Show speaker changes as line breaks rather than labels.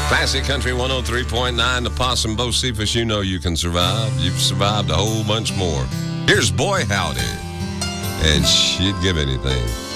Classic Country 103.9, the Possum Bo Cephas, you know you can survive. You've survived a whole bunch more. Here's Boy Howdy, and she'd give anything.